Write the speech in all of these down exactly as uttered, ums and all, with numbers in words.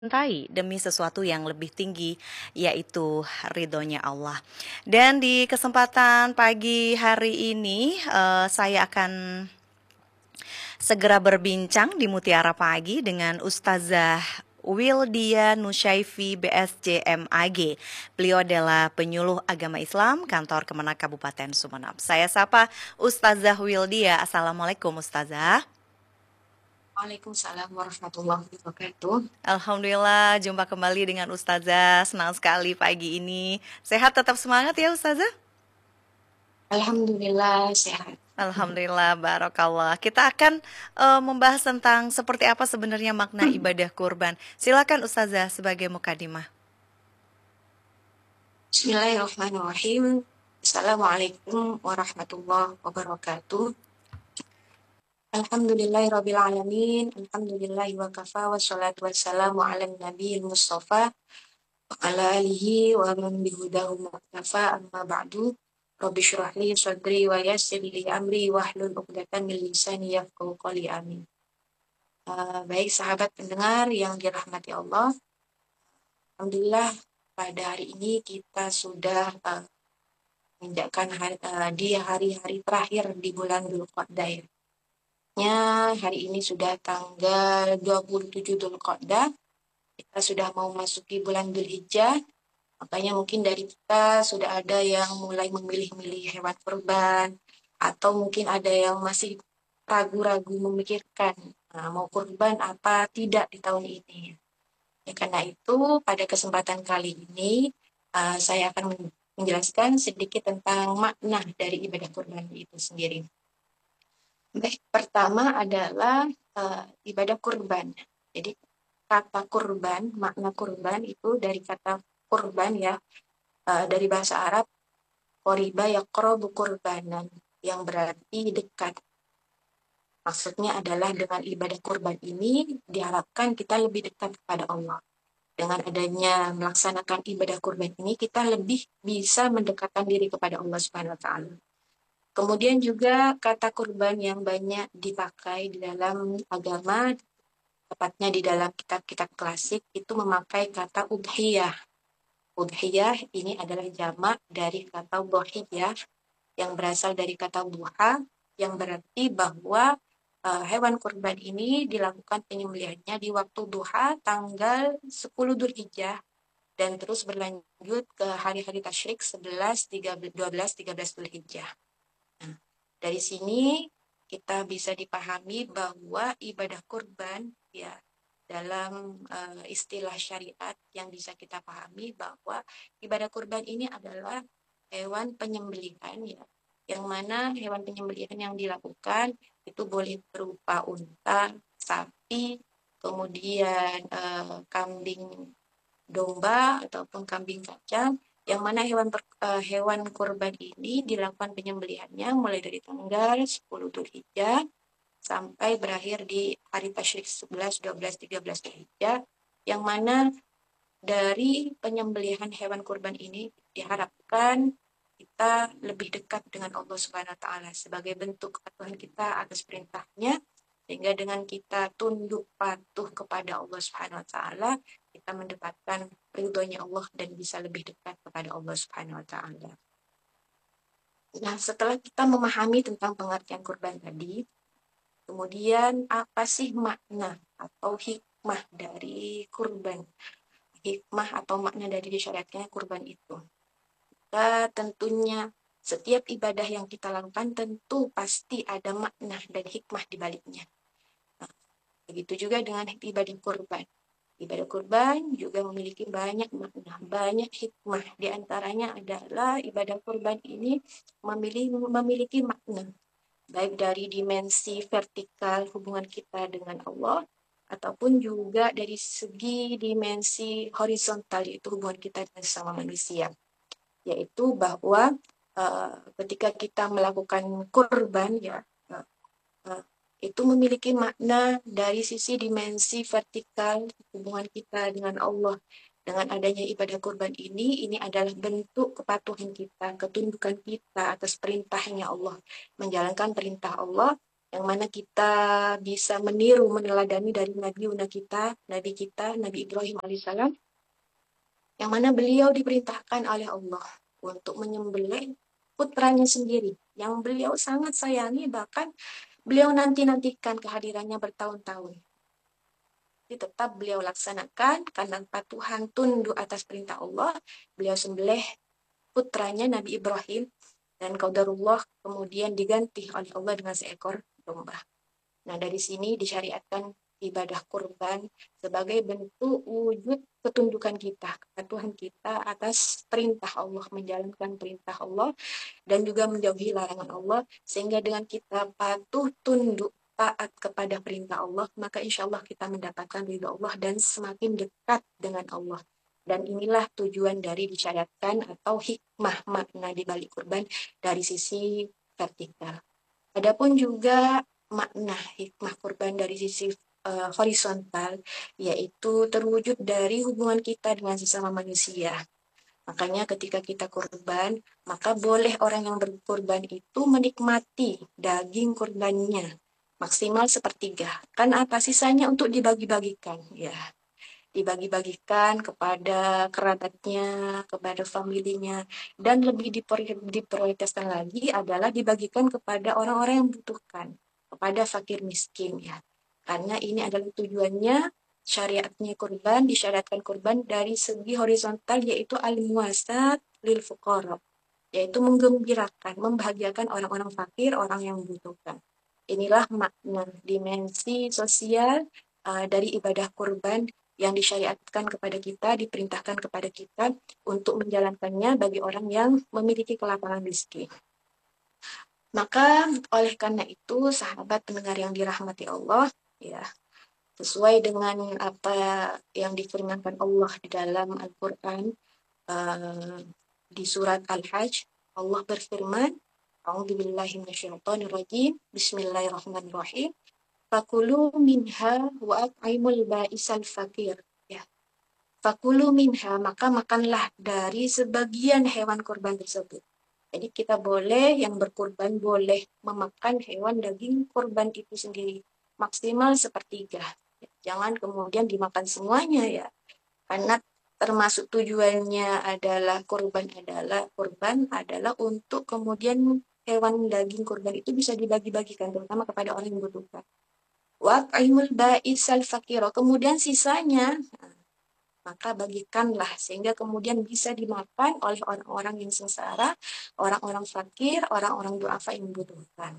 Cintai demi sesuatu yang lebih tinggi, yaitu ridhonya Allah. Dan di kesempatan pagi hari ini, eh, saya akan segera berbincang di Mutiara Pagi dengan Ustazah Wildia Nusyaifi B S J M A G. Beliau adalah penyuluh agama Islam kantor Kemenak Kabupaten Sumeneb. Saya sapa Ustazah Wildia. Assalamualaikum Ustazah. Waalaikumsalam warahmatullahi wabarakatuh. Alhamdulillah jumpa kembali dengan Ustazah. Senang sekali pagi ini. Sehat tetap semangat ya Ustazah? Alhamdulillah sehat. Alhamdulillah, barokallah. Kita akan uh, membahas tentang seperti apa sebenarnya makna ibadah kurban. Silakan Ustazah sebagai mukadimah. Bismillahirrahmanirrahim. Assalamualaikum warahmatullahi wabarakatuh. Alhamdulillahirabbil alamin. Alhamdulillahi wa kafa wassalatu wassalamu ala nabiyil mustafa wa ala alihi wa man bihudahu muqtafa amma ba'du. Rabbi shrah li sadri wa yassir li amri wahlul 'uqdatam min lisani yafqahu qawli amin. Uh, baik sahabat pendengar yang dirahmati Allah. Alhamdulillah pada hari ini kita sudah uh, menginjakkan hari, uh, di hari-hari terakhir di bulan Dzulqa'dah. Ya, hari ini sudah tanggal dua puluh tujuh Dzulqa'dah. Kita sudah mau masuki bulan Dzulhijjah. Makanya mungkin dari kita sudah ada yang mulai memilih-milih hewan kurban, atau mungkin ada yang masih ragu-ragu memikirkan nah, mau kurban apa tidak di tahun ini. Ya, karena itu pada kesempatan kali ini uh, saya akan menjelaskan sedikit tentang makna dari ibadah kurban itu sendiri. Baik, pertama adalah uh, ibadah kurban. Jadi kata kurban, makna kurban itu dari kata kurban ya, uh, dari bahasa Arab qoriba yaqrabu kurbanan, yang berarti dekat. Maksudnya adalah dengan ibadah kurban ini diharapkan kita lebih dekat kepada Allah. Dengan adanya melaksanakan ibadah kurban ini, kita lebih bisa mendekatkan diri kepada Allah Subhanahu wa taala. Kemudian juga kata kurban yang banyak dipakai di dalam agama, tepatnya di dalam kitab-kitab klasik, itu memakai kata udhiyah. Udhiyah ini adalah jamak dari kata dhahiyah yang berasal dari kata duha, yang berarti bahwa uh, hewan kurban ini dilakukan penyembelihannya di waktu duha tanggal sepuluh Dzulhijjah dan terus berlanjut ke hari-hari tasyrik sebelas, tiga belas, dua belas, tiga belas Dzulhijjah. Nah, dari sini kita bisa dipahami bahwa ibadah kurban ya dalam uh, istilah syariat yang bisa kita pahami bahwa ibadah kurban ini adalah hewan penyembelihan ya, yang mana hewan penyembelihan yang dilakukan itu boleh berupa unta, sapi, kemudian uh, kambing domba ataupun kambing kacang, yang mana hewan uh, hewan kurban ini dilakukan penyembelihannya mulai dari tanggal sepuluh Dzulhijjah sampai berakhir di hari tasyrik sebelas, dua belas, tiga belas Dzulhijjah, yang mana dari penyembelihan hewan kurban ini diharapkan kita lebih dekat dengan Allah Subhanahu wa taala sebagai bentuk kepatuhan kita atas perintahnya, sehingga dengan kita tunduk patuh kepada Allah Subhanahu wa taala, kita mendapatkan ridhonya Allah dan bisa lebih dekat kepada Allah Subhanahu wa taala. Nah, setelah kita memahami tentang pengertian kurban tadi, kemudian apa sih makna atau hikmah dari kurban? Hikmah atau makna dari disyariatkannya kurban itu. Maka tentunya setiap ibadah yang kita lakukan tentu pasti ada makna dan hikmah di baliknya. Nah, begitu juga dengan ibadah kurban. Ibadah kurban juga memiliki banyak makna, banyak hikmah. Di antaranya adalah ibadah kurban ini memiliki, memiliki makna, baik dari dimensi vertikal hubungan kita dengan Allah, ataupun juga dari segi dimensi horizontal, yaitu hubungan kita dengan sesama manusia. Yaitu bahwa uh, ketika kita melakukan kurban, ya, uh, uh, itu memiliki makna dari sisi dimensi vertikal hubungan kita dengan Allah. Dengan adanya ibadah kurban ini, ini adalah bentuk kepatuhan kita, ketundukan kita atas perintahnya Allah, menjalankan perintah Allah yang mana kita bisa meniru, meneladani dari Nabi Una kita, Nabi kita, Nabi Ibrahim alaihissalam, yang mana beliau diperintahkan oleh Allah untuk menyembelih putranya sendiri, yang beliau sangat sayangi, bahkan beliau nanti-nantikan kehadirannya bertahun-tahun. Jadi tetap beliau laksanakan karena kepatuhan tunduk atas perintah Allah, beliau sembelih putranya Nabi Ibrahim, dan qadarullah kemudian diganti oleh Allah dengan seekor domba. Nah, dari sini disyariatkan ibadah kurban sebagai bentuk wujud ketundukan kita, kepatuhan kita atas perintah Allah, menjalankan perintah Allah, dan juga menjauhi larangan Allah, sehingga dengan kita patuh, tunduk, taat kepada perintah Allah, maka insya Allah kita mendapatkan ridha Allah dan semakin dekat dengan Allah. Dan inilah tujuan dari disyariatkan atau hikmah makna di balik kurban dari sisi vertikal. Adapun juga makna hikmah kurban dari sisi uh, horizontal, yaitu terwujud dari hubungan kita dengan sesama manusia. Makanya ketika kita kurban, maka boleh orang yang berkurban itu menikmati daging kurbannya maksimal sepertiga. Kan apa sisanya untuk dibagi-bagikan, ya. Dibagi-bagikan kepada kerabatnya, kepada familinya, dan lebih diprioritaskan lagi adalah dibagikan kepada orang-orang yang membutuhkan, kepada fakir miskin, ya. Karena ini adalah tujuannya syariatnya kurban, disyariatkan kurban dari segi horizontal, yaitu al-muwasat lil fuqara, yaitu menggembirakan, membahagiakan orang-orang fakir, orang yang membutuhkan. Inilah makna dimensi sosial uh, dari ibadah kurban yang disyariatkan kepada kita, diperintahkan kepada kita untuk menjalankannya bagi orang yang memiliki kelapangan rezeki. Maka oleh karena itu, sahabat pendengar yang dirahmati Allah, ya, sesuai dengan apa yang difirmankan Allah di dalam Al-Quran, uh, di surat Al-Hajj, Allah berfirman, A'udzubillahi minasyaitonirrajim, Bismillahirrahmanirrahim, Fakulu minha wa at'imul ba'isal fakir. Ya. Fakulu minha, maka makanlah dari sebagian hewan kurban tersebut. Jadi kita boleh, yang berkurban boleh memakan hewan daging kurban itu sendiri. Maksimal sepertiga. Jangan kemudian dimakan semuanya, ya. Karena termasuk tujuannya adalah kurban adalah kurban adalah untuk kemudian hewan daging kurban itu bisa dibagi-bagikan terutama kepada orang yang membutuhkan. Wa'imul ba'isal fakiro, kemudian sisanya maka bagikanlah sehingga kemudian bisa dimakan oleh orang-orang yang sengsara, orang-orang fakir, orang-orang duafa yang membutuhkan.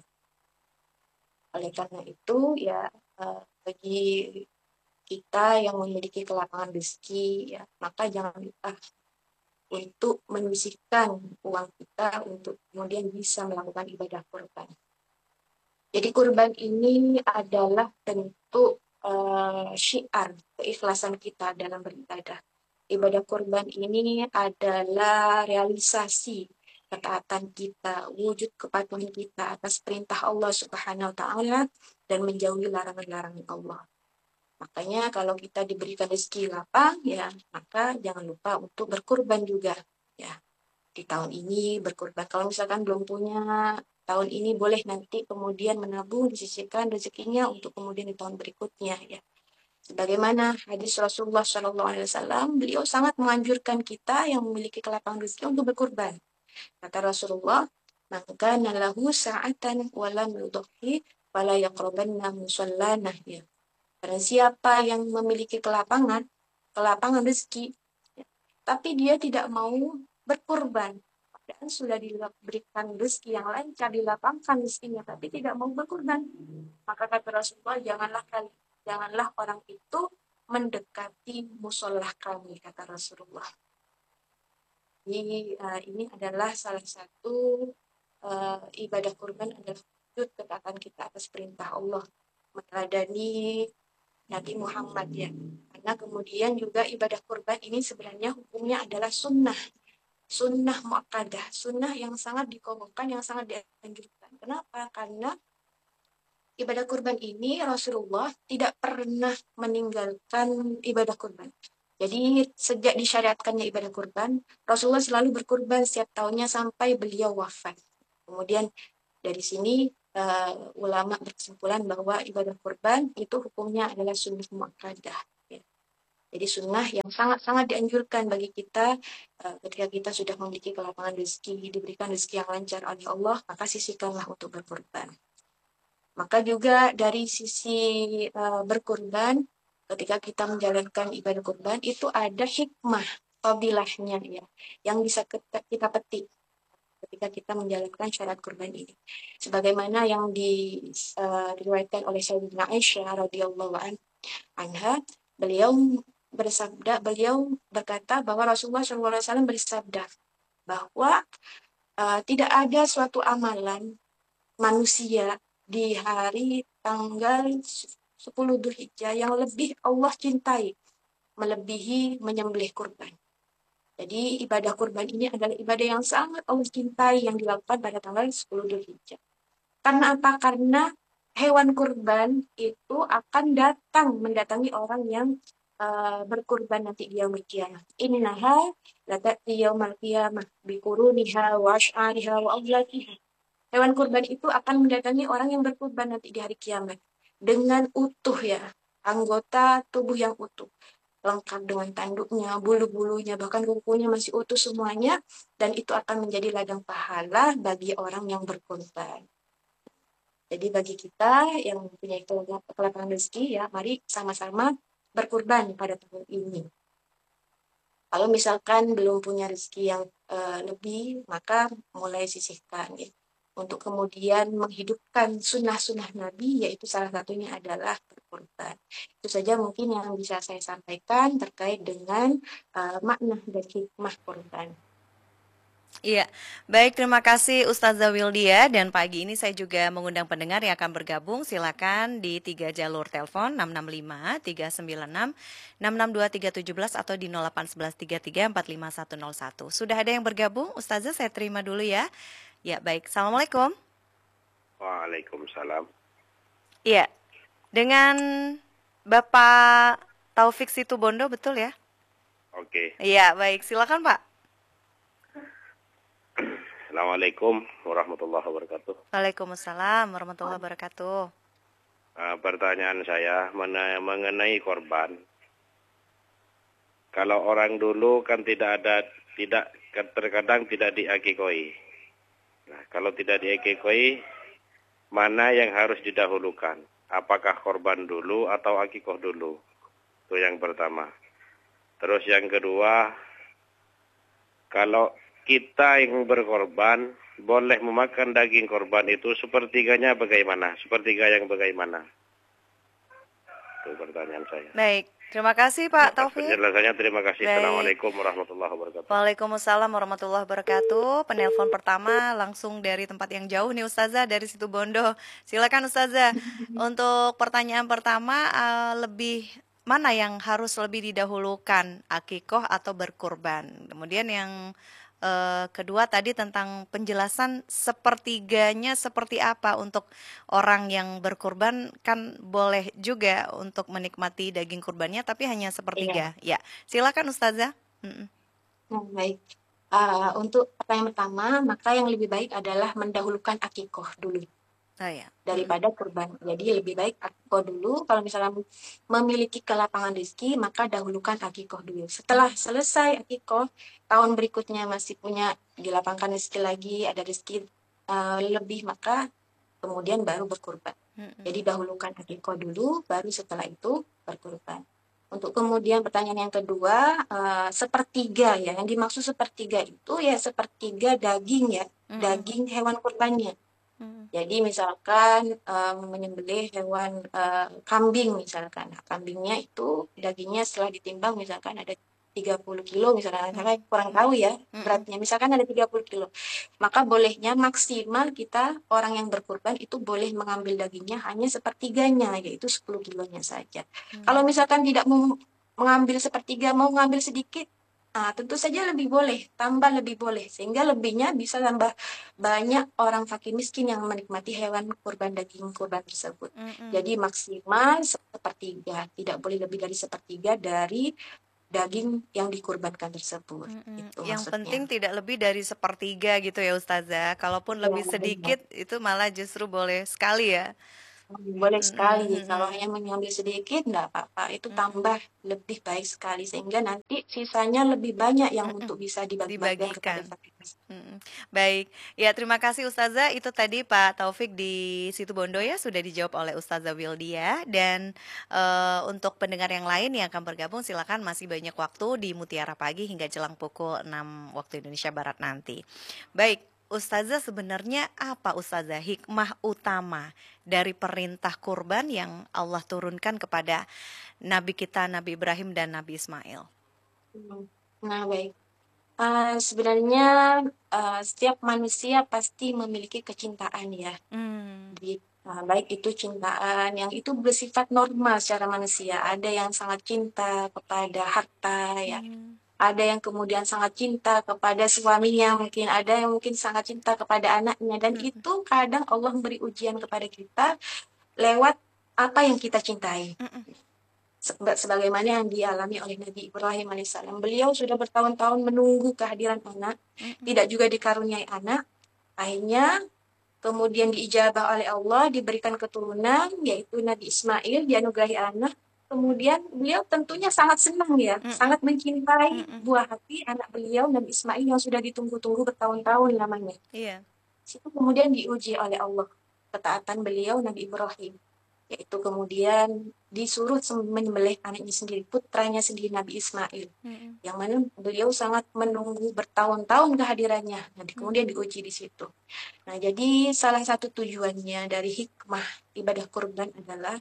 Oleh karena itu, ya, bagi kita yang memiliki kelapangan rezeki, ya, maka jangan lupa untuk menyisihkan uang kita untuk kemudian bisa melakukan ibadah kurban. Jadi kurban ini adalah bentuk uh, syiar keikhlasan kita dalam beribadah. Ibadah kurban ini adalah realisasi ketaatan kita, wujud kepatuhan kita atas perintah Allah Subhanahu wa taala dan menjauhi larangan-larangan Allah. Makanya kalau kita diberikan rezeki lapang, ya, maka jangan lupa untuk berkurban juga, ya. Di tahun ini berkurban. Kalau misalkan belum punya, tahun ini boleh nanti kemudian menabung, disisihkan rezekinya untuk kemudian di tahun berikutnya, ya. Sebagaimana hadis Rasulullah shallallahu alaihi wasallam, beliau sangat menganjurkan kita yang memiliki kelapangan rezeki untuk berkurban. Kata Rasulullah, maka nalahu sa'atan walam yudhi fala yaqrabanna musallana, ya. Karena siapa yang memiliki kelapangan, kelapangan rezeki, ya, tapi dia tidak mau berkurban, padahal sudah diberikan rezeki yang lancar, dilapangkan rezekinya, tapi tidak mau berkurban, maka kata Rasulullah, janganlah kali, janganlah orang itu mendekati musolah kami, kata Rasulullah. Jadi uh, ini adalah salah satu uh, ibadah kurban adalah wujud ketaatan kita atas perintah Allah, meneladani Nabi Muhammad, ya. Karena kemudian juga ibadah kurban ini sebenarnya hukumnya adalah sunnah. Sunnah muakkadah, sunnah yang sangat dikokohkan, yang sangat dianjurkan. Kenapa? Karena ibadah kurban ini Rasulullah tidak pernah meninggalkan ibadah kurban. Jadi sejak disyariatkannya ibadah kurban, Rasulullah selalu berkurban setiap tahunnya sampai beliau wafat. Kemudian dari sini uh, ulama berkesimpulan bahwa ibadah kurban itu hukumnya adalah sunnah muakkadah. Ya. Jadi sunnah yang sangat-sangat dianjurkan bagi kita uh, ketika kita sudah memiliki kelapangan rezeki, diberikan rezeki yang lancar oleh Allah, maka sisihkanlah untuk berkurban. Maka juga dari sisi uh, berkurban, ketika kita menjalankan ibadah kurban, itu ada hikmah, fadilahnya ya, yang bisa kita, kita petik ketika kita menjalankan syarat kurban ini. Sebagaimana yang diriwayatkan uh, oleh Sayyidina Aisyah radhiyallahu anha, beliau bersabda, beliau berkata bahwa Rasulullah shallallahu alaihi wasallam bersabda bahwa uh, tidak ada suatu amalan manusia di hari tanggal sepuluh Dzulhijjah yang lebih Allah cintai melebihi menyembelih kurban. Jadi ibadah kurban ini adalah ibadah yang sangat Allah cintai yang dilakukan pada tanggal sepuluh Dzulhijjah. Karena apa? Karena hewan kurban itu akan datang mendatangi orang yang uh, berkurban nanti di yaumil qiyamah. Innaha latati yaumal qiyamah biquruniha wa ash'ariha wa awlatiha. Hewan kurban itu akan mendatangi orang yang berkurban nanti di hari kiamat dengan utuh ya, anggota tubuh yang utuh, lengkap dengan tanduknya, bulu-bulunya, bahkan kukunya masih utuh semuanya, dan itu akan menjadi ladang pahala bagi orang yang berkurban. Jadi bagi kita yang mempunyai kelapangan rezeki ya, mari sama-sama berkurban pada tahun ini. Kalau misalkan belum punya rezeki yang uh, lebih, maka mulai sisihkan ya. Untuk kemudian menghidupkan sunnah-sunnah Nabi, yaitu salah satunya adalah berkurban. Itu saja mungkin yang bisa saya sampaikan terkait dengan uh, makna dan hikmah kurban. Iya, baik, terima kasih Ustazah Wildia, dan pagi ini saya juga mengundang pendengar yang akan bergabung. Silakan di tiga jalur telepon enam enam lima tiga sembilan enam enam enam dua tiga tujuh belas atau di nol delapan satu satu tiga tiga empat lima satu nol satu. Sudah ada yang bergabung, Ustazah saya terima dulu ya. Ya, baik. Assalamualaikum. Waalaikumsalam. Iya, dengan Bapak Taufik Situbondo, betul ya? Oke. Iya, baik. Silakan Pak. Assalamualaikum warahmatullahi wabarakatuh. Waalaikumsalam warahmatullahi wabarakatuh. Uh, pertanyaan saya mengenai korban. Kalau orang dulu kan tidak ada, tidak terkadang tidak diakikoi. Nah, kalau tidak diakikoi, mana yang harus didahulukan? Apakah korban dulu atau akikoh dulu? Itu yang pertama. Terus yang kedua, kalau kita yang berkorban boleh memakan daging korban itu sepertiganya bagaimana? Sepertiga yang bagaimana? Itu pertanyaan saya. Baik, terima kasih Pak Taufik. Penjelasannya terima kasih. Baik. Assalamualaikum warahmatullahi wabarakatuh. Waalaikumsalam warahmatullahi wabarakatuh. Penelpon pertama langsung dari tempat yang jauh nih Ustazah, dari Situbondo. Silakan Ustazah. Untuk pertanyaan pertama, uh, lebih mana yang harus lebih didahulukan, akikoh atau berkurban? Kemudian yang Uh, kedua tadi tentang penjelasan sepertiganya seperti apa untuk orang yang berkurban, kan boleh juga untuk menikmati daging kurbannya tapi hanya sepertiga. Iya. Ya, silakan Ustazah. Mm-mm. Nah, baik. Uh, untuk pertanyaan pertama, maka yang lebih baik adalah mendahulukan akikoh dulu. Oh, ya. Daripada hmm. kurban. Jadi lebih baik akikoh dulu. Kalau misalnya memiliki kelapangan rezeki, maka dahulukan akikoh dulu. Setelah selesai akikoh, tahun berikutnya masih punya dilapangkan rezeki lagi, ada rezeki uh, lebih, maka kemudian baru berkurban. Hmm. Jadi dahulukan akikoh dulu, baru setelah itu berkurban. Untuk kemudian pertanyaan yang kedua, uh, sepertiga ya, yang dimaksud sepertiga itu ya sepertiga daging ya, hmm. daging hewan kurbannya. Jadi misalkan um, menyembelih hewan uh, kambing misalkan, nah, kambingnya itu dagingnya setelah ditimbang misalkan ada tiga puluh kilo misalkan, saya kurang tahu ya beratnya, misalkan ada tiga puluh kilo, maka bolehnya maksimal kita orang yang berkurban itu boleh mengambil dagingnya hanya sepertiganya, yaitu sepuluh kilonya saja. Hmm. Kalau misalkan tidak mau mengambil sepertiga, mau mengambil sedikit, nah, tentu saja lebih boleh, tambah lebih boleh, sehingga lebihnya bisa tambah banyak orang fakir miskin yang menikmati hewan kurban daging kurban tersebut. Mm-hmm. Jadi maksimal sepertiga, tidak boleh lebih dari sepertiga dari daging yang dikurbankan tersebut. Mm-mm. Itu Yang penting maksudnya. tidak lebih dari sepertiga gitu ya Ustazah. Kalaupun Ya, lebih benar. sedikit itu malah justru boleh sekali ya. Boleh sekali, Mm-mm, kalau mm-mm, hanya mengambil sedikit nggak apa-apa, itu mm-mm, tambah lebih baik sekali sehingga nanti sisanya lebih banyak yang mm-mm. untuk bisa dibagi-bagikan kepada Dibagikan. fakir miskin. Mm-mm. Baik, ya terima kasih Ustazah. Itu tadi Pak Taufik di Situbondo ya sudah dijawab oleh Ustazah Wildia. Dan eh, untuk pendengar yang lain yang akan bergabung silakan, masih banyak waktu di Mutiara Pagi hingga jelang pukul enam waktu Indonesia Barat nanti. Baik, Ustazah, sebenarnya apa Ustazah hikmah utama dari perintah kurban yang Allah turunkan kepada Nabi kita Nabi Ibrahim dan Nabi Ismail? Hmm. Nah, baik. Uh, sebenarnya uh, setiap manusia pasti memiliki kecintaan ya. Hmm. Di, uh, baik itu cintaan yang itu bersifat normal secara manusia. Ada yang sangat cinta kepada harta ya. Hmm. Ada yang kemudian sangat cinta kepada suaminya, mungkin ada yang mungkin sangat cinta kepada anaknya. Dan Hmm. itu kadang Allah memberi ujian kepada kita lewat apa yang kita cintai. Hmm. Sebagaimana yang dialami oleh Nabi Ibrahim alaihissalam. Beliau sudah bertahun-tahun menunggu kehadiran anak, Hmm. tidak juga dikaruniai anak. Akhirnya kemudian diijabah oleh Allah, diberikan keturunan, yaitu Nabi Ismail, dianugerahi anak. Kemudian beliau tentunya sangat senang ya, Hmm. sangat mencintai Hmm. buah hati anak beliau, Nabi Ismail, yang sudah ditunggu-tunggu bertahun-tahun lamanya. Iya. Situ kemudian diuji oleh Allah ketaatan beliau, Nabi Ibrahim, yaitu kemudian disuruh menyembelih anaknya sendiri, putranya sendiri, Nabi Ismail, Hmm. yang mana beliau sangat menunggu bertahun-tahun kehadirannya. Nanti kemudian diuji di situ. Nah, jadi salah satu tujuannya dari hikmah ibadah kurban adalah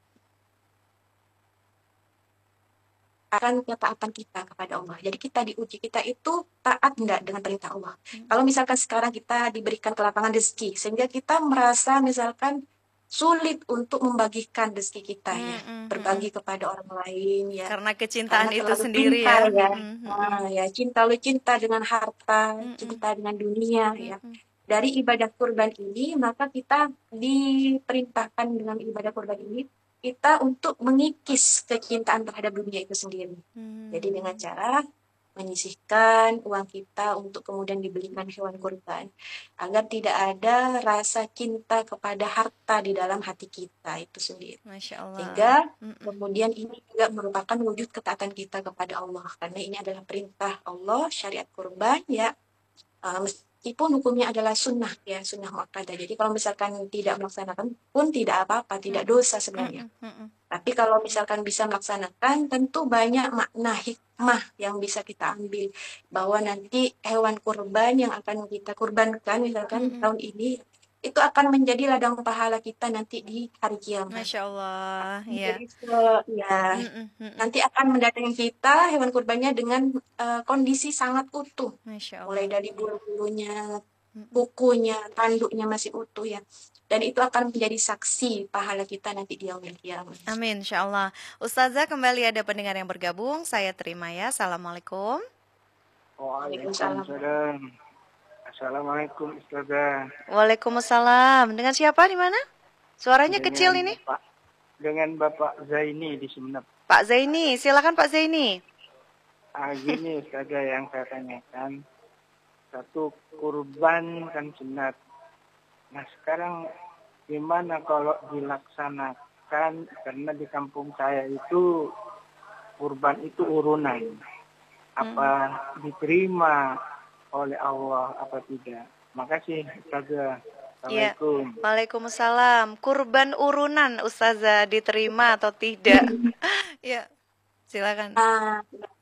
akan ketaatan kita kepada Allah. Jadi kita diuji, kita itu taat enggak dengan perintah Allah. Hmm. Kalau misalkan sekarang kita diberikan kelapangan rezeki, sehingga kita merasa misalkan sulit untuk membagikan rezeki kita ya, Hmm. berbagi kepada orang lain ya, Karena kecintaan karena itu terlalu sendiri cinta ya. ya, Hmm. nah, ya cinta lu cinta dengan harta, Hmm. cinta dengan dunia ya. Hmm. Dari ibadah kurban ini, maka kita diperintahkan dengan ibadah kurban ini, kita untuk mengikis kecintaan terhadap dunia itu sendiri. Hmm. Jadi dengan cara menyisihkan uang kita untuk kemudian dibelikan hewan kurban, agar tidak ada rasa cinta kepada harta di dalam hati kita itu sendiri. Masya Allah. Sehingga Hmm. kemudian ini juga merupakan wujud ketaatan kita kepada Allah, karena ini adalah perintah Allah, syariat kurban ya. Uh, meskipun hukumnya adalah sunnah ya, sunnah muakkadah. Jadi kalau misalkan tidak melaksanakan pun tidak apa-apa, tidak dosa sebenarnya. Hmm. Tapi kalau misalkan bisa melaksanakan, tentu banyak makna hikmah yang bisa kita ambil. Bahwa nanti hewan kurban yang akan kita kurbankan, misalkan Hmm. tahun ini, itu akan menjadi ladang pahala kita nanti di hari kiamat. Masya Allah. Ya. Jadi se- ya, Hmm. Hmm. nanti akan mendatangi kita hewan kurbannya dengan uh, kondisi sangat utuh. Masya Allah. Mulai dari bulu-bulunya, Hmm. kukunya, tanduknya masih utuh ya. Dan itu akan menjadi saksi pahala kita nanti di yaumil qiyamah. Amin, insya Allah. Ustazah, kembali ada pendengar yang bergabung. Saya terima ya. Assalamualaikum. Waalaikumsalam. Assalamualaikum Ustazah. Waalaikumsalam. Dengan siapa di mana? Suaranya Dengan kecil ini. Bapak, dengan Bapak Zaini di Sumeneb. Pak Zaini, silakan Pak Zaini. Ah, gini Ustazah yang saya tanyakan. Satu, kurban kan sunat. Nah sekarang gimana kalau dilaksanakan, karena di kampung saya itu kurban itu urunan. Apa hmm. diterima oleh Allah apa tidak? Makasih Ustazah. Assalamualaikum. Ya. Waalaikumsalam. Kurban urunan Ustazah diterima atau tidak? Ya, silakan. Uh,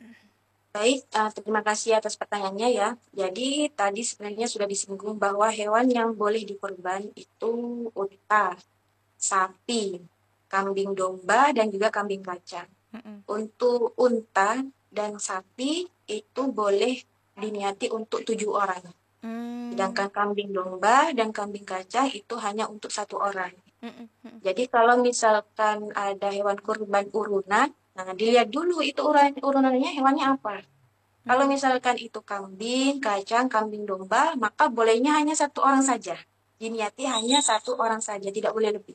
baik, uh, terima kasih atas pertanyaannya ya. Jadi tadi sebenarnya sudah disinggung bahwa hewan yang boleh dikurban itu unta, sapi, kambing domba, dan juga kambing kacang. Mm-mm. Untuk unta dan sapi itu boleh diniati untuk tujuh orang. Mm. Sedangkan kambing domba dan kambing kacang itu hanya untuk satu orang. Mm-mm. Jadi kalau misalkan ada hewan kurban urunan, nah dilihat dulu itu urunan urunannya hewannya apa. Mm-hmm. Kalau misalkan itu kambing, kacang, kambing domba, maka bolehnya hanya satu orang saja. Diniati hanya satu orang saja, tidak boleh lebih.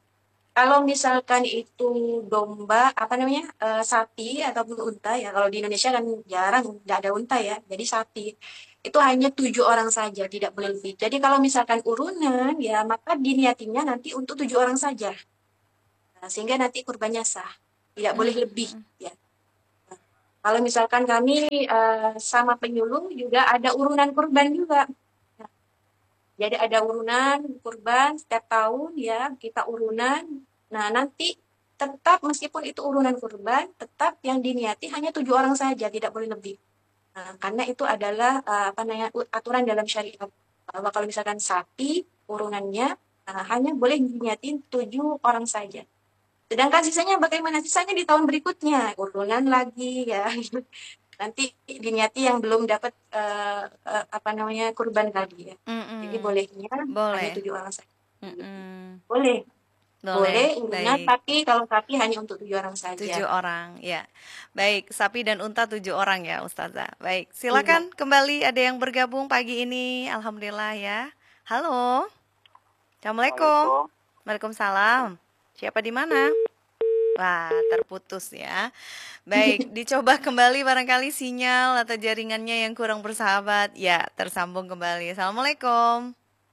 Kalau misalkan itu domba, apa namanya, eh, sapi ataupun unta ya, kalau di Indonesia kan jarang, nggak ada unta ya, jadi sapi. Itu hanya tujuh orang saja, tidak boleh lebih. Jadi kalau misalkan urunan, ya maka diniatinya nanti untuk tujuh orang saja. Nah, sehingga nanti kurbannya sah, tidak boleh Mm, lebih. mm, Ya. Kalau misalkan kami eh, sama penyuluh juga ada urunan kurban juga. Nah, jadi ada urunan kurban setiap tahun ya, kita urunan. Nah, nanti tetap meskipun itu urunan kurban, tetap yang diniati hanya tujuh orang saja, tidak boleh lebih. Nah, karena itu adalah eh, apa namanya aturan dalam syariat. Bahwa kalau misalkan sapi urunannya eh, hanya boleh diniatin tujuh orang saja. Sedangkan sisanya bagaimana? Sisanya di tahun berikutnya, urunan lagi ya. Nanti diniati yang belum dapat eh, eh, apa namanya kurban tadi ya. mm, Jadi mm. bolehnya hanya Boleh. tujuh orang saja. Mm, mm. Boleh, boleh Boleh. urunan, Baik. tapi kalau sapi hanya untuk tujuh orang saja. Tujuh orang, ya. Baik, sapi dan unta tujuh orang ya, Ustazah. Baik, Iya. silakan kembali ada yang bergabung pagi ini. Alhamdulillah ya. Halo, Assalamualaikum. Assalamualaikum. Waalaikumsalam. Siapa di mana? Wah, terputus ya. Baik, dicoba kembali barangkali sinyal atau jaringannya yang kurang bersahabat. Ya, tersambung kembali. Assalamualaikum.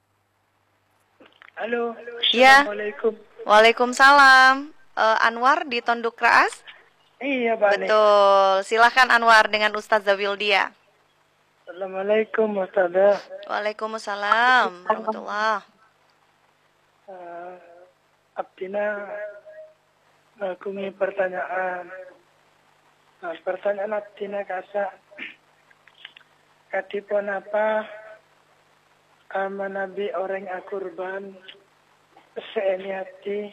Halo. Ya, Assalamualaikum. Waalaikumsalam. Eh, Anwar di Tonduk Raas? Iya, Bani. Betul. Silahkan Anwar dengan Ustazah Wildia. Assalamualaikum Ustazah. Waalaikumsalam warahmatullah. Uh, Abdina ngagumi pertanyaan. Nah, pertanyaan Abdina kasa kadipun apa ama nabi orang akurban seeniati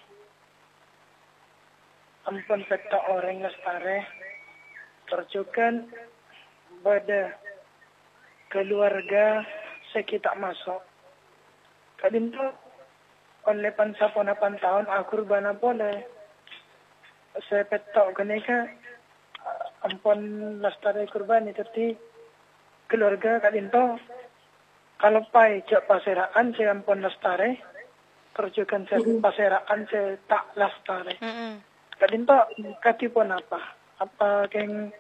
ampun peta orang lestare terjukan pada keluarga sekitar masuk. Kadinto oleh pansaponapan tahun akurban boleh. Saya petok kenika ampun lestari kurban itu ti keluarga kadinto kalau pai cak paseraan saya ampun lestari kerjakan saya paseraan saya tak lestari. Kadinto katipun apa? Apa keng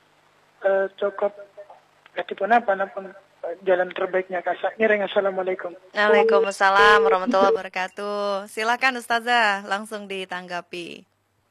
uh, cukup katipun apa napun jalan terbaiknya kasak. Ngiring assalamualaikum. Waalaikumsalam warahmatullahi wabarakatuh. Silakan Ustazah langsung ditanggapi.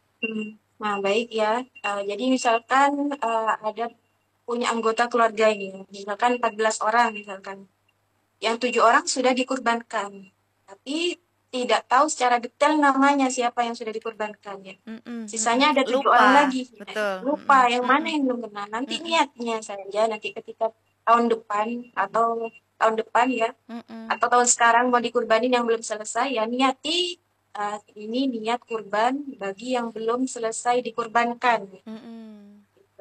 Nah, baik ya. Uh, jadi misalkan uh, ada punya anggota keluarga ini, misalkan empat belas orang misalkan. Yang tujuh orang sudah dikurbankan. Tapi tidak tahu secara detail namanya siapa yang sudah dikurbankan ya. Mm-mm, Sisanya mm-mm. ada tujuh Lupa. orang lagi. Betul. Lupa Mm-mm, yang mm-mm. mana yang belum kenal. Nanti Mm-mm. niatnya saja nanti ketika tahun depan atau tahun depan ya. Mm-mm. Atau tahun sekarang mau dikurbanin yang belum selesai ya niati uh, ini niat kurban bagi yang belum selesai dikurbankan. Mm-mm.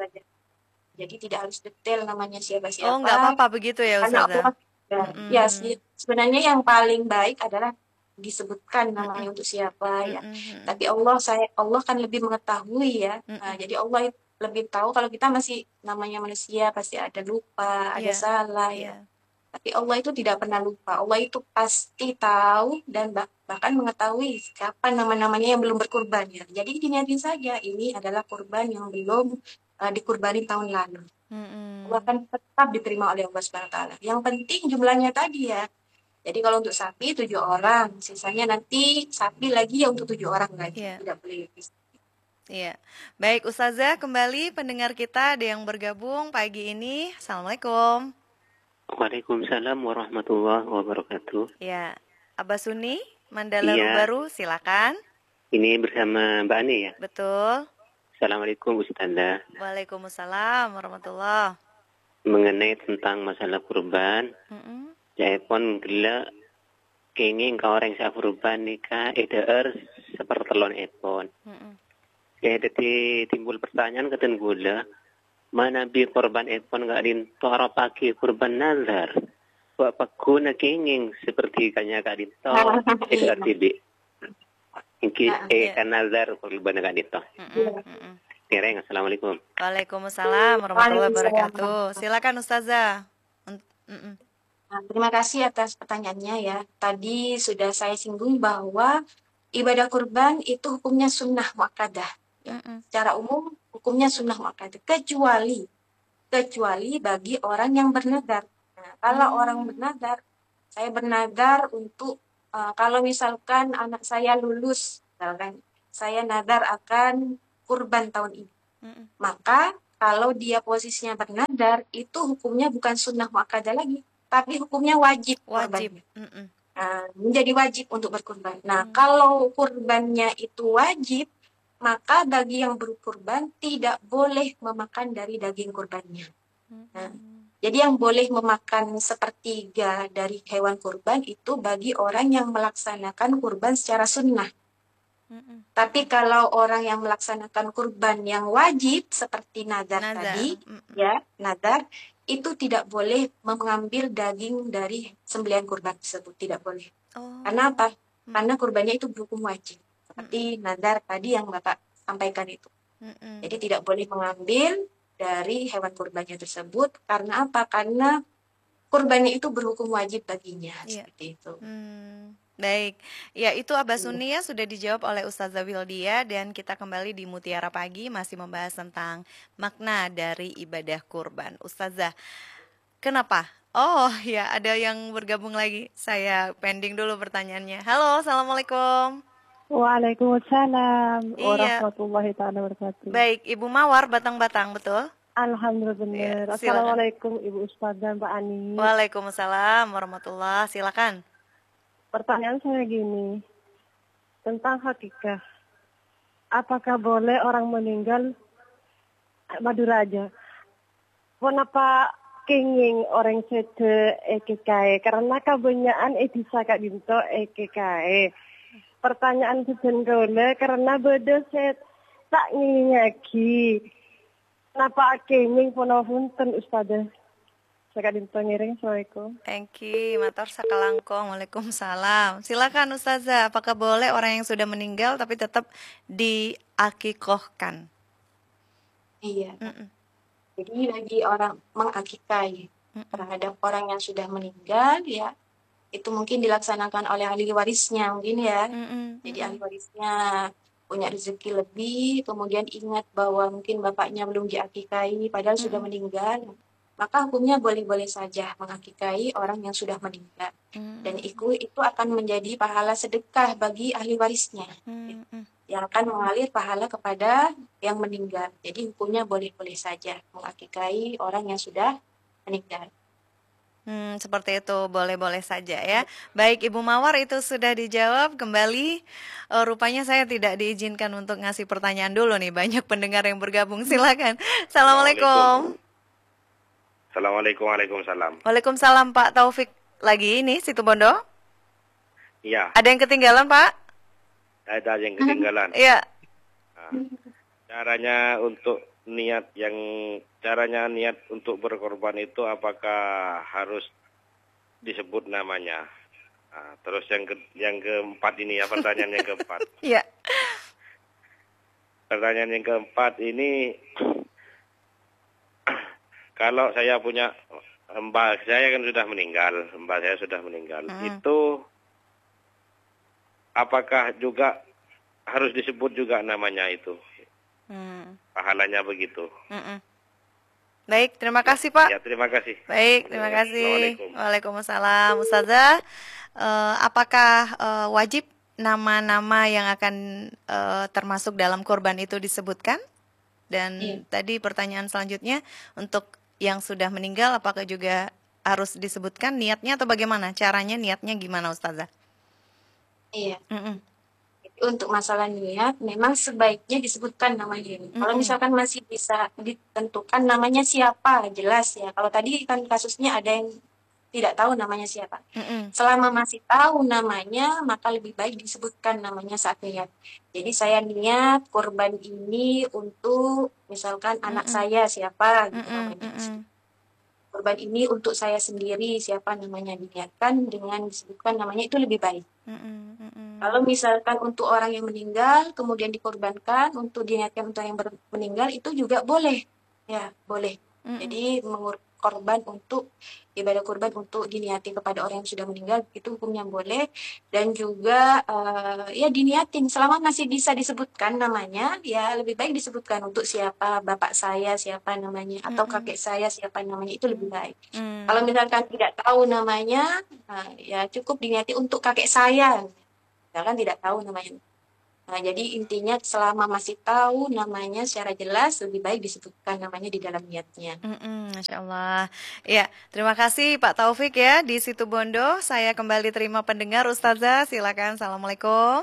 Jadi tidak harus detail namanya siapa-siapa. Oh, nggak apa-apa begitu ya Ustazah. Ya, Mm-mm. ya sebenarnya yang paling baik adalah disebutkan namanya untuk siapa ya. Mm-mm. Tapi Allah saya Allah kan lebih mengetahui ya. Nah, jadi Allah lebih tahu kalau kita masih namanya manusia pasti ada lupa, ada Yeah. salah ya. Yeah. Tapi Allah itu tidak pernah lupa. Allah itu pasti tahu dan bah- bahkan mengetahui kapan nama-namanya yang belum berkurban ya. Jadi diniatin saja ini adalah kurban yang belum uh, dikurbani tahun lalu. Mm-mm. Allah akan tetap diterima oleh Allah subhanahu wa taala. Yang penting jumlahnya tadi ya. Jadi kalau untuk sapi tujuh orang, sisanya nanti sapi lagi ya untuk tujuh orang lagi, Yeah. tidak boleh lebih. Iya. Baik Ustazah, kembali pendengar kita ada yang bergabung pagi ini. Assalamualaikum. Waalaikumsalam warahmatullahi wabarakatuh. Ya, Abah Suni, Mandala Iya. Baru, silakan. Ini bersama Mbak Ani ya. Betul. Assalamualaikum Ustazah. Waalaikumsalam warahmatullah. Mengenai tentang masalah kurban, Mm-mm. saya pun gila kenging kau orang saya kurban nikah E D R sepertelon epon. Mm-mm. Ya jadi timbul pertanyaan keten gula, mana bi korban epon nggak dinto pagi kurban nazar. Buat pakuna kenging seperti kanya kak dinto E D R T B. Ingki eh kan nazar kurban kak dinto. Mm-mm. Keren, assalamualaikum. Waalaikumsalam warahmatullahi wabarakatuh. Silakan Ustazah. Mm-mm. Nah, terima kasih atas pertanyaannya ya. Tadi sudah saya singgung bahwa ibadah kurban itu hukumnya sunnah muakkadah. Ya. Mm-mm. Secara umum hukumnya sunnah muakkadah, kecuali kecuali bagi orang yang bernadar. Nah, kalau Hmm. orang bernadar, saya bernadar untuk uh, kalau misalkan anak saya lulus, misalkan saya nadar akan kurban tahun ini, Mm-mm. maka kalau dia posisinya bernadar, itu hukumnya bukan sunnah muakkadah lagi, tapi hukumnya wajib Wajib. kurbannya. Mm-mm. Nah, menjadi wajib untuk berkurban. Nah, Hmm. kalau kurbannya itu wajib, maka bagi yang berkurban tidak boleh memakan dari daging kurbannya. Nah, Mm-mm. jadi yang boleh memakan sepertiga dari hewan kurban itu bagi orang yang melaksanakan kurban secara sunnah. Mm-mm. Tapi kalau orang yang melaksanakan kurban yang wajib seperti nadar Nazar. tadi, Mm-mm. ya, nadar, itu tidak boleh mengambil daging dari sembelihan kurban tersebut, tidak boleh. Oh. Karena apa? Mm. Karena kurbannya itu berhukum wajib. Seperti nadar tadi yang Bapak sampaikan itu. Mm-mm. Jadi tidak boleh mengambil dari hewan kurbannya tersebut. Karena apa? Karena kurbannya itu berhukum wajib baginya. Iya. Seperti itu. Hmm, baik. Ya, itu Abah Iya. Sunia sudah dijawab oleh Ustazah Wildia dan kita kembali di Mutiara Pagi masih membahas tentang makna dari ibadah kurban. Ustazah, kenapa? Oh, ya ada yang bergabung lagi. Saya pending dulu pertanyaannya. Halo, Assalamualaikum. Waalaikumsalam Iya, warahmatullahi taala wabarakatuh. baik. Ibu Mawar Batang-Batang, betul? Alhamdulillah Ya, benar. silakan. Assalamualaikum Ibu Ustazah Mbak Ani. Waalaikumsalam warahmatullah. Silakan. Pertanyaan saya gini, tentang hakikah. Apakah boleh orang meninggal Madura aja? Kenapa kenging orang sede ekekae? Karena kebanyakan edisa kak dinto ekekae. Pertanyaan sejen gole karena beda set tak ngingaki. Kenapa kenging punten Ustazah? Saya dinto ngiring. Assalamualaikum. Thank you, Mator Sakalangkong. Waalaikumsalam. Silakan Ustazah, apakah boleh orang yang sudah meninggal tapi tetap diakikohkan? Iya. Mm-mm. Jadi bagi orang mengakikai Mm-mm. terhadap orang yang sudah meninggal, ya, itu mungkin dilaksanakan oleh ahli warisnya mungkin ya. Mm-mm. Jadi Mm-mm. ahli warisnya punya rezeki lebih, kemudian ingat bahwa mungkin bapaknya belum diakikai padahal sudah Mm-mm. meninggal, maka hukumnya boleh-boleh saja mengakikai orang yang sudah meninggal. Dan Mm-mm. itu itu akan menjadi pahala sedekah bagi ahli warisnya, Mm-mm. yang akan mengalir pahala kepada yang meninggal. Jadi hukumnya boleh-boleh saja mengakikai orang yang sudah meninggal. Hmm, seperti itu, boleh-boleh saja ya. Baik, Ibu Mawar, itu sudah dijawab kembali. Eh, rupanya saya tidak diizinkan untuk ngasih pertanyaan dulu nih. Banyak pendengar yang bergabung. Silakan. Assalamualaikum. Assalamualaikum. Waalaikumsalam. Waalaikumsalam, Pak Taufik. Lagi ini Situbondo? Iya, Ada yang ketinggalan, Pak? ada yang ketinggalan. Iya. Nah, caranya untuk niat yang caranya niat untuk berkorban itu apakah harus disebut namanya? Nah, terus yang ke, yang keempat ini ya, pertanyaan yang keempat. Iya. Pertanyaan yang keempat ini, kalau saya punya mbah saya kan sudah meninggal, mbah saya sudah meninggal, Hmm. itu apakah juga harus disebut juga namanya itu? Hmm. Pahalanya begitu. Mm-mm. Baik, terima kasih Pak. Ya, terima kasih. Baik, terima Ya, kasih. Assalamualaikum. Waalaikumsalam. Ustazah, eh, apakah eh, wajib nama-nama yang akan eh, termasuk dalam korban itu disebutkan? Dan Iya. tadi pertanyaan selanjutnya, untuk yang sudah meninggal apakah juga harus disebutkan niatnya atau bagaimana? Caranya, niatnya gimana Ustazah? Iya. Mm-mm. Untuk masalah niat, memang sebaiknya disebutkan namanya. Kalau Mm-mm. misalkan masih bisa ditentukan namanya siapa, jelas ya. Kalau tadi kan kasusnya ada yang tidak tahu namanya siapa. Mm-mm. Selama masih tahu namanya, maka lebih baik disebutkan namanya saat niat. Jadi saya niat korban ini untuk misalkan anak Mm-mm. saya siapa gitu Mm-mm. namanya. Mm-mm. Korban ini untuk saya sendiri siapa namanya, diniatkan dengan disebutkan namanya, itu lebih baik. Mm-mm. Mm-mm. Kalau misalkan untuk orang yang meninggal kemudian dikorbankan untuk diniatkan untuk yang ber- meninggal, itu juga boleh, ya boleh. Mm-mm. Jadi mengur- korban untuk ibadah kurban untuk diniati kepada orang yang sudah meninggal, itu hukumnya boleh. Dan juga uh, ya diniatin selama masih bisa disebutkan namanya, ya lebih baik disebutkan untuk siapa bapak saya siapa namanya atau Mm-mm. kakek saya siapa namanya, itu lebih baik. Mm. Kalau misalkan tidak tahu namanya, nah, ya cukup diniati untuk kakek saya, misalkan tidak tahu namanya. Nah, jadi intinya selama masih tahu namanya secara jelas, lebih baik disebutkan namanya di dalam niatnya. Mm-mm, Masya Allah. Ya, terima kasih Pak Taufik ya di Situ Bondo. Saya kembali terima pendengar. Ustazah, silakan. Assalamualaikum.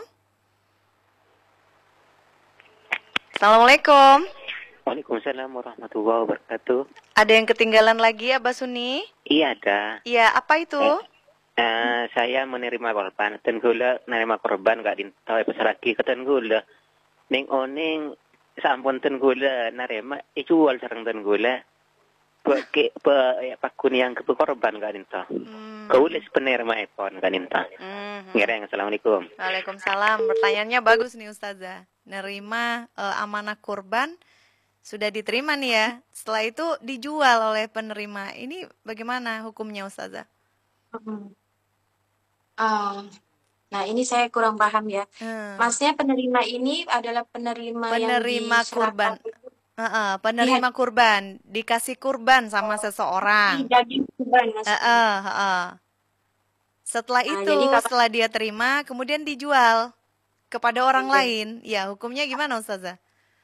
Assalamualaikum. Waalaikumsalam warahmatullahi wabarakatuh. Ada yang ketinggalan lagi ya, Mbak Suni? Iya ada. Iya, apa itu? Eh, eh, saya menerima korban. Ten gula menerima korban gak dintau pas lagi keten gula. Ning oning sampun ten gula narema ijual sareng ten gula. Pakai pa ya pakun yang ke korban gak dintau. Hmm. Kaulis penerima epon gak dintau. Hmm. Ngereng assalamualaikum. Waalaikumsalam. Pertanyaannya bagus nih Ustazah. Nerima eh, amanah kurban sudah diterima nih ya. Setelah itu dijual oleh penerima. Ini bagaimana hukumnya Ustazah? Hmm. Uh, nah ini saya kurang paham ya. Hmm. Maksudnya penerima ini adalah penerima, Penerima yang kurban. diserahkan Uh-uh, penerima Lihat. kurban, dikasih kurban sama seseorang. daging kurban maksudnya. Uh-uh, uh-uh. Setelah Nah, itu, jadi kalau- setelah dia terima, kemudian dijual kepada orang Oke. lain. Ya, hukumnya gimana Ustazah?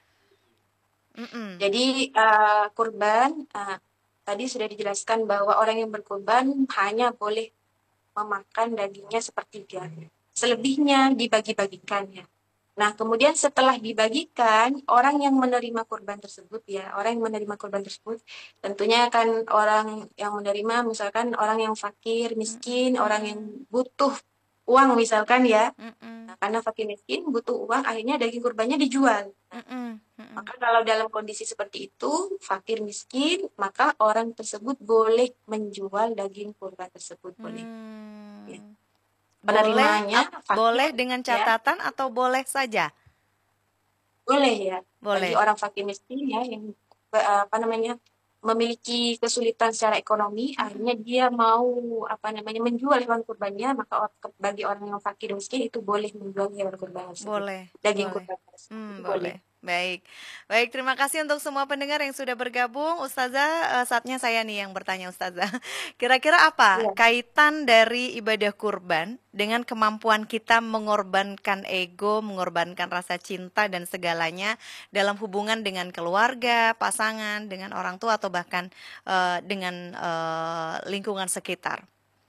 Mm-mm. Jadi uh, kurban uh, tadi sudah dijelaskan bahwa orang yang berkurban hanya boleh memakan dagingnya sepertiga. Selebihnya dibagi-bagikan ya. Nah, kemudian setelah dibagikan, orang yang menerima kurban tersebut ya, orang yang menerima kurban tersebut tentunya kan orang yang menerima misalkan orang yang fakir, miskin, Mm-mm. orang yang butuh uang misalkan ya. Mm-mm. Nah, karena fakir miskin butuh uang, akhirnya daging kurbannya dijual. Nah, Mm-mm. Mm-mm. maka kalau dalam kondisi seperti itu, fakir miskin, maka orang tersebut boleh menjual daging kurban tersebut, boleh. Hmm. Ya. Boleh, Penerimanya ap- fakir, boleh dengan ya. catatan atau boleh saja? Boleh ya. Boleh. Bagi orang fakir miskin ya yang eh, apa namanya memiliki kesulitan secara ekonomi, Mm-mm. akhirnya dia mau apa namanya menjual hewan kurbannya, maka or- ke- bagi orang yang fakir miskin itu boleh menjual hewan kurban tersebut. Boleh, Daging boleh. kurban tersebut Hmm, itu boleh. boleh. Baik. Baik, terima kasih untuk semua pendengar yang sudah bergabung. Ustazah, eh, saatnya saya nih yang bertanya Ustazah. Kira-kira apa Iya. kaitan dari ibadah kurban dengan kemampuan kita mengorbankan ego, mengorbankan rasa cinta dan segalanya dalam hubungan dengan keluarga, pasangan, dengan orang tua atau bahkan eh, dengan eh, lingkungan sekitar?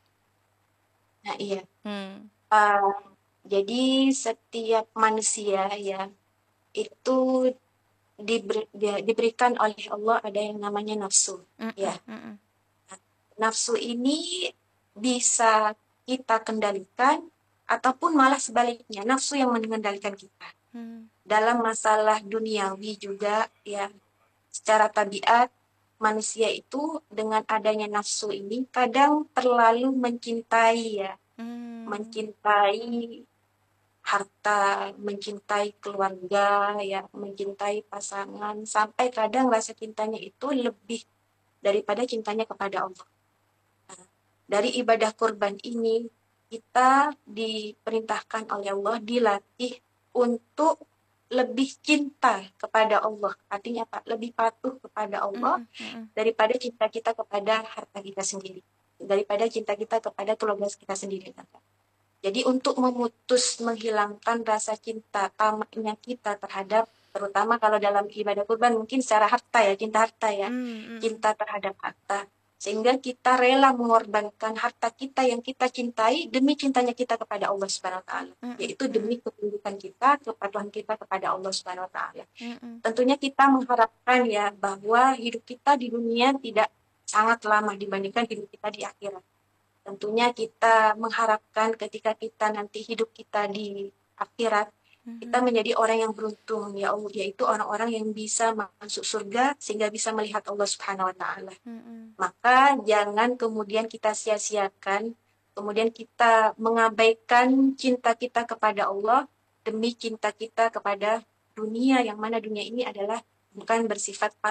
Nah, iya. Hmm. Uh, jadi setiap manusia ya itu diberi, dia- diberikan oleh Allah ada yang namanya nafsu. Mm-mm, Ya, mm-mm. nafsu ini bisa kita kendalikan ataupun malah sebaliknya nafsu yang mengendalikan kita. Hmm. Dalam masalah duniawi juga ya, secara tabiat manusia itu dengan adanya nafsu ini kadang terlalu mencintai ya, Hmm. mencintai harta, mencintai keluarga, ya, mencintai pasangan, sampai kadang rasa cintanya itu lebih daripada cintanya kepada Allah. Nah, dari ibadah kurban ini, kita diperintahkan oleh Allah, dilatih untuk lebih cinta kepada Allah. Artinya apa? Lebih patuh kepada Allah Mm-mm, mm-mm. daripada cinta kita kepada harta kita sendiri. Daripada cinta kita kepada keluarga kita sendiri. Jadi untuk memutus, menghilangkan rasa cinta tamaknya kita terhadap, terutama kalau dalam ibadah kurban mungkin secara harta ya, cinta harta ya, Mm-mm. cinta terhadap harta. Sehingga kita rela mengorbankan harta kita yang kita cintai demi cintanya kita kepada Allah Subhanahu wa taala, Mm-mm. yaitu demi ketundukan kita, kepatuhan kita kepada Allah Subhanahu wa taala. Mm-mm. Tentunya kita mengharapkan ya bahwa hidup kita di dunia tidak sangat lama dibandingkan hidup kita di akhirat. Tentunya kita mengharapkan ketika kita nanti hidup kita di akhirat, kita menjadi orang yang beruntung ya Allah, yaitu orang-orang yang bisa masuk surga sehingga bisa melihat Allah Subhanahu wa taala. Mm-mm. Maka jangan kemudian kita sia-siakan, kemudian kita mengabaikan cinta kita kepada Allah demi cinta kita kepada dunia, yang mana dunia ini adalah bukan bersifat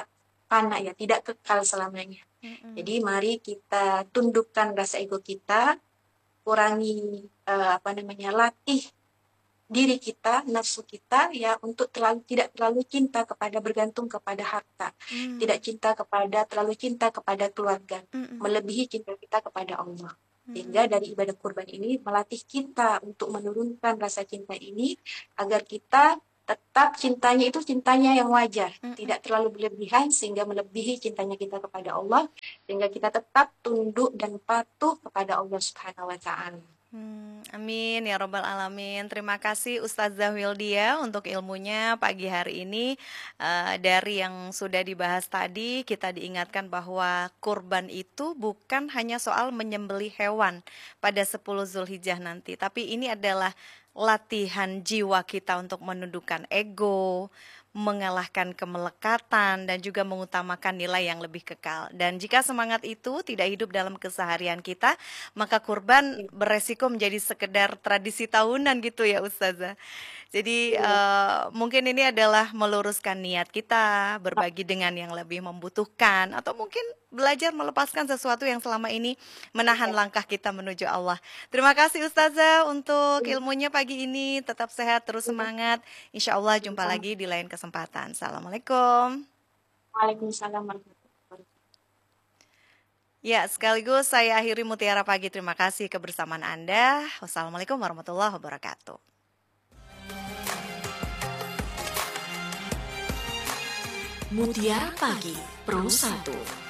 fana ya, tidak kekal selamanya. Mm-mm. Jadi mari kita tundukkan rasa ego kita, kurangi eh, apa namanya latih diri kita, nafsu kita ya untuk terlalu tidak terlalu cinta kepada bergantung kepada harta, Mm. tidak cinta kepada terlalu cinta kepada keluarga, Mm-mm. melebihi cinta kita kepada Allah. Mm-mm. Sehingga dari ibadah kurban ini melatih kita untuk menurunkan rasa cinta ini agar kita tetap cintanya itu cintanya yang wajar, Mm-mm. tidak terlalu berlebihan sehingga melebihi cintanya kita kepada Allah, sehingga kita tetap tunduk dan patuh kepada Allah Subhanahu wa taala. Hmm, amin ya robbal alamin. Terima kasih Ustazah Wildia untuk ilmunya pagi hari ini. Eh, dari yang sudah dibahas tadi, kita diingatkan bahwa kurban itu bukan hanya soal menyembelih hewan pada sepuluh Zulhijjah nanti, tapi ini adalah latihan jiwa kita untuk menundukkan ego, mengalahkan kemelekatan, dan juga mengutamakan nilai yang lebih kekal. Dan jika semangat itu tidak hidup dalam keseharian kita, maka kurban beresiko menjadi sekedar tradisi tahunan gitu ya Ustazah. Jadi uh, mungkin ini adalah meluruskan niat kita, berbagi dengan yang lebih membutuhkan, atau mungkin belajar melepaskan sesuatu yang selama ini menahan langkah kita menuju Allah. Terima kasih Ustazah untuk ilmunya pagi ini. Tetap sehat, terus semangat. Insya Allah jumpa lagi di lain kesempatan. Assalamualaikum. Waalaikumsalam warahmatullahi wabarakatuh. Ya, sekaligus saya akhiri Mutiara Pagi. Terima kasih kebersamaan Anda. Wassalamualaikum warahmatullahi wabarakatuh. Mutiara Pagi Pro satu.